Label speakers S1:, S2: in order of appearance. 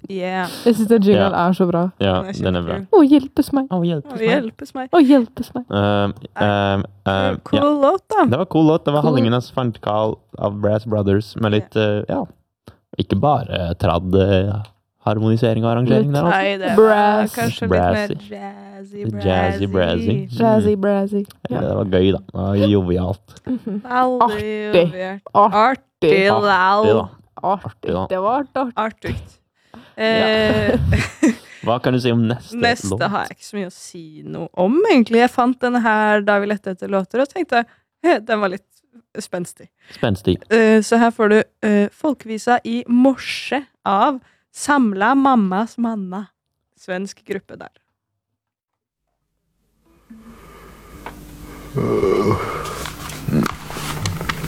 S1: Yeah.
S2: Jeg synes den jinglen så bra.
S3: Ja,
S1: Den
S3: den bra.
S2: Å, hjelpes meg.
S1: Hjelpes meg.
S2: Å, hjelpes meg.
S1: Cool
S3: ja.
S1: låt da.
S3: Det var cool låt. Det var
S2: Cool.
S3: Hallingenes Fantkarl av Brass Brothers med litt, ikke bare tradd harmonisering og arrangering der, altså.
S1: Nei, det var
S2: Brass.
S1: kanskje
S3: Brassy.
S1: litt mer
S3: Jazzy, brassy.
S2: Brazzy.
S3: Ja, det var gøy, da. Det var jovialt.
S1: Veldig
S2: Artig.
S1: artig. Lal.
S2: Artig.
S3: da.
S2: Det var artig.
S1: Artigt.
S3: Hva kan du si om neste låt?
S1: Neste har jeg ikke så mye å si noe om, egentlig. Jeg fant denne her da vi lette etter låter, og tenkte, den var litt spenstig.
S3: Spenstig.
S1: Så her får du Folkvisa i morse av Samla mammas manna. Svensk gruppe der.